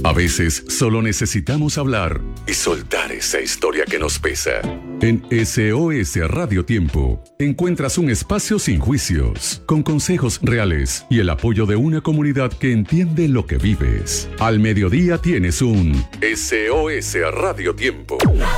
A veces solo necesitamos hablar y soltar esa historia que nos pesa. En SOS Radio Tiempo encuentras un espacio sin juicios, con consejos reales y el apoyo de una comunidad que entiende lo que vives. Al mediodía tienes un SOS Radio Tiempo.